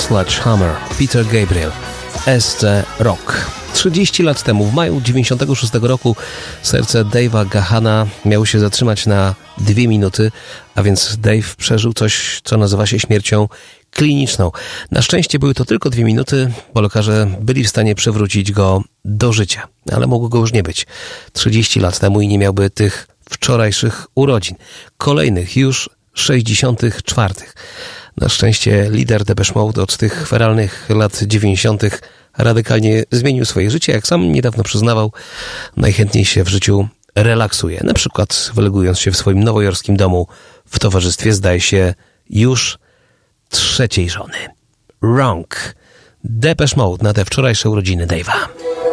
Sledgehammer, Peter Gabriel, SC Rock. 30 lat temu, w maju 96 roku, serce Dave'a Gahana miało się zatrzymać na 2 minuty, a więc Dave przeżył coś, co nazywa się śmiercią kliniczną. Na szczęście były to tylko 2 minuty, bo lekarze byli w stanie przywrócić go do życia, ale mogło go już nie być 30 lat temu i nie miałby tych wczorajszych urodzin. Kolejnych już 64. Na szczęście lider Depeche Mode od tych feralnych lat 90. radykalnie zmienił swoje życie. Jak sam niedawno przyznawał, najchętniej się w życiu relaksuje. Na przykład wylegując się w swoim nowojorskim domu w towarzystwie, zdaje się, już 3. żony. Wrong. Depeche Mode na te wczorajsze urodziny Dave'a.